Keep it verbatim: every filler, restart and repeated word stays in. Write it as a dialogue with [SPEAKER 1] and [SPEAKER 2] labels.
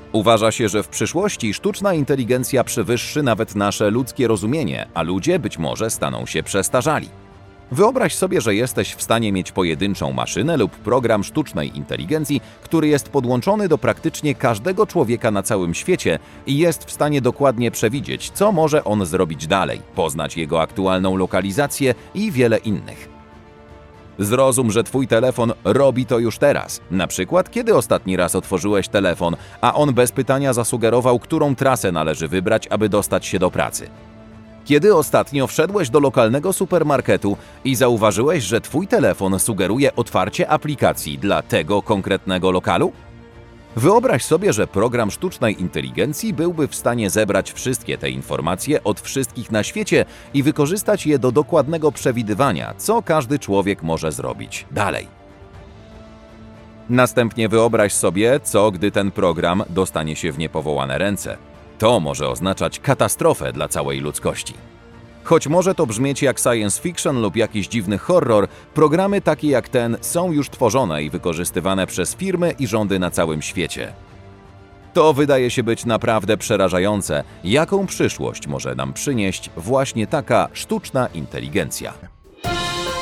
[SPEAKER 1] Uważa się, że w przyszłości sztuczna inteligencja przewyższy nawet nasze ludzkie rozumienie, a ludzie być może staną się przestarzali. Wyobraź sobie, że jesteś w stanie mieć pojedynczą maszynę lub program sztucznej inteligencji, który jest podłączony do praktycznie każdego człowieka na całym świecie i jest w stanie dokładnie przewidzieć, co może on zrobić dalej, poznać jego aktualną lokalizację i wiele innych. Zrozum, że twój telefon robi to już teraz. Na przykład, kiedy ostatni raz otworzyłeś telefon, a on bez pytania zasugerował, którą trasę należy wybrać, aby dostać się do pracy. Kiedy ostatnio wszedłeś do lokalnego supermarketu i zauważyłeś, że twój telefon sugeruje otwarcie aplikacji dla tego konkretnego lokalu? Wyobraź sobie, że program sztucznej inteligencji byłby w stanie zebrać wszystkie te informacje od wszystkich na świecie i wykorzystać je do dokładnego przewidywania, co każdy człowiek może zrobić dalej. Następnie wyobraź sobie, co gdy ten program dostanie się w niepowołane ręce. To może oznaczać katastrofę dla całej ludzkości. Choć może to brzmieć jak science fiction lub jakiś dziwny horror, programy takie jak ten są już tworzone i wykorzystywane przez firmy i rządy na całym świecie. To wydaje się być naprawdę przerażające, jaką przyszłość może nam przynieść właśnie taka sztuczna inteligencja.